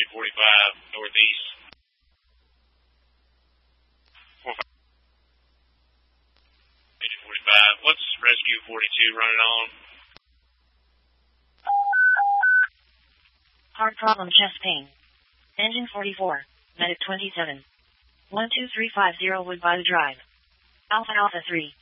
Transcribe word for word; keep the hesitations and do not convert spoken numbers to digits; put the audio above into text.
Agent forty-five, northeast. Agent forty-five, what's Rescue forty-two running on? Hard problem, chest pain. Engine forty-four, Medic twenty-seven. one two three five zero Woodbine Drive. Alpha Alpha three.